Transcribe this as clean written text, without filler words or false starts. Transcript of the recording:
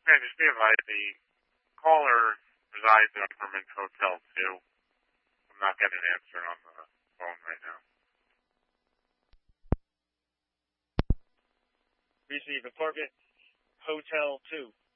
I understand, right? The caller resides in Government Hotel 2. I'm not getting an answer on the phone right now. Receive Apartment Hotel 2.